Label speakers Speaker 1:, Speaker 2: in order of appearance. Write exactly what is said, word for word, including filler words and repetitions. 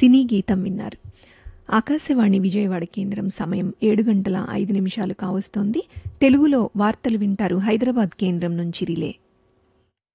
Speaker 1: సినీ గీతం విన్నారు. ఆకాశవాణి విజయవాడ కేంద్రం సమయం ఏడు గంటల ఐదు నిమిషాలు కావస్తోంది. తెలుగులో వార్తలు వింటారు హైదరాబాద్ కేంద్రం నుంచి రిలే.